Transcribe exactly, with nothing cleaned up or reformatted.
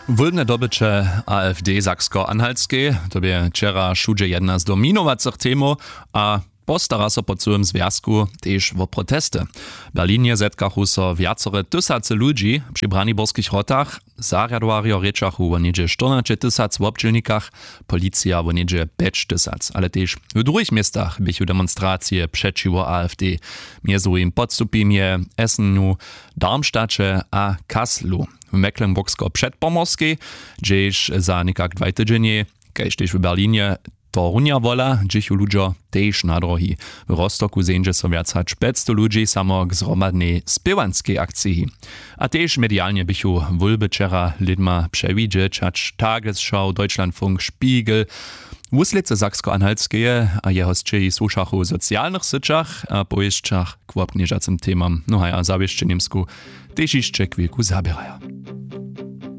Wólbne dobycze A F D Saksko-Anhaltskie, to bie wczera wszędzie jedna z dominowacych temu, a postara so po całym związku też o protesty. W Berlinie zetkachu so wiacore tysace ludzi przy braniborskich rotach, zariadowario ryczachu o niedzie czternaście tysac w obczylnikach, policja o niedzie pięć tysac, ale też w drugich miastach bychu demonstracje przeciwko A F D, między innymi Podstupimie, Essenu, Darmstadcie a Kasselu. W Mecklenburgsko-Przedpomorskiej, gdzieś za niekak dwa tydzienie, kiedyś też w Berlinie, to runia wola, gdzieś ludzie też na drogi. W Rostoku zędzie so wiac hač päťsto ludzi samo k zromadnej spiewanskiej akcji. A też medialnie bychu wólby wczera lidma przewidzieć, hač Tagesschau, Deutschlandfunk, Spiegel, Wuslice Saksko-Anhaltskie a jeho zčeji słuszachu w socjalnych syczach a pojeźdźach k wopnieżacym temam. No a ja zawieszcie Niemsku też jeszcze chwilku zabierają.